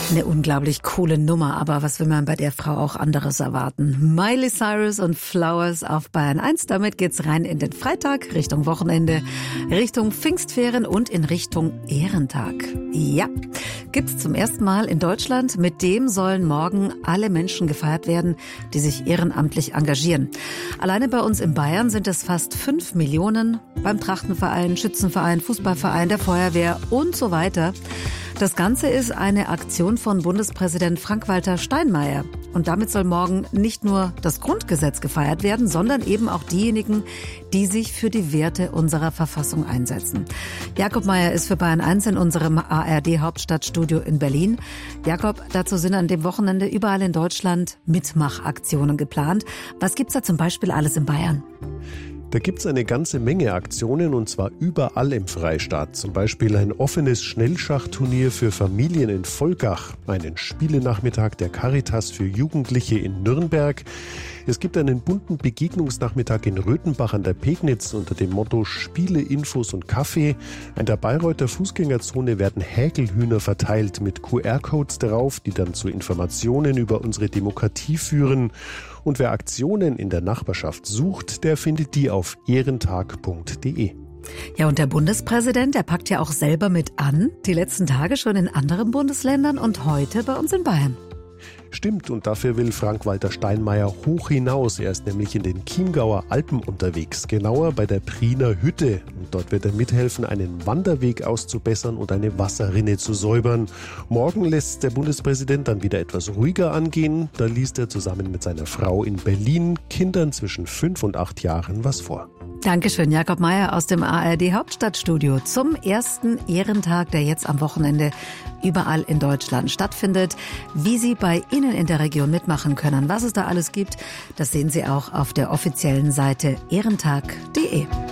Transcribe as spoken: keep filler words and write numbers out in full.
Eine unglaublich coole Nummer, aber was will man bei der Frau auch anderes erwarten? Miley Cyrus und Flowers auf Bayern eins. Damit geht's rein in den Freitag, Richtung Wochenende, Richtung Pfingstferien und in Richtung Ehrentag. Ja, gibt's zum ersten Mal in Deutschland. Mit dem sollen morgen alle Menschen gefeiert werden, die sich ehrenamtlich engagieren. Alleine bei uns in Bayern sind es fast fünf Millionen beim Trachtenverein, Schützenverein, Fußballverein, der Feuerwehr und so weiter. Das Ganze ist eine Aktion von Bundespräsident Frank-Walter Steinmeier. Und damit soll morgen nicht nur das Grundgesetz gefeiert werden, sondern eben auch diejenigen, die sich für die Werte unserer Verfassung einsetzen. Jakob Meier ist für Bayern eins in unserem A R D-Hauptstadtstudio in Berlin. Jakob, dazu sind an dem Wochenende überall in Deutschland Mitmachaktionen geplant. Was gibt's da zum Beispiel alles in Bayern? Da gibt's eine ganze Menge Aktionen und zwar überall im Freistaat. Zum Beispiel ein offenes Schnellschachturnier für Familien in Volkach, einen Spielenachmittag der Caritas für Jugendliche in Nürnberg. Es gibt einen bunten Begegnungsnachmittag in Röthenbach an der Pegnitz unter dem Motto Spiele, Infos und Kaffee. An der Bayreuther Fußgängerzone werden Häkelhühner verteilt mit Q R-Codes drauf, die dann zu Informationen über unsere Demokratie führen. Und wer Aktionen in der Nachbarschaft sucht, der findet die auf ehrentag punkt de. Ja, und der Bundespräsident, der packt ja auch selber mit an. Die letzten Tage schon in anderen Bundesländern und heute bei uns in Bayern. Stimmt, und dafür will Frank-Walter Steinmeier hoch hinaus. Er ist nämlich in den Chiemgauer Alpen unterwegs, genauer bei der Priener Hütte. Und dort wird er mithelfen, einen Wanderweg auszubessern und eine Wasserrinne zu säubern. Morgen lässt der Bundespräsident dann wieder etwas ruhiger angehen. Da liest er zusammen mit seiner Frau in Berlin Kindern zwischen fünf und acht Jahren was vor. Dankeschön, Jakob Meier aus dem A R D-Hauptstadtstudio zum ersten Ehrentag, der jetzt am Wochenende überall in Deutschland stattfindet. Wie Sie bei Ihnen in der Region mitmachen können, was es da alles gibt, das sehen Sie auch auf der offiziellen Seite ehrentag punkt de.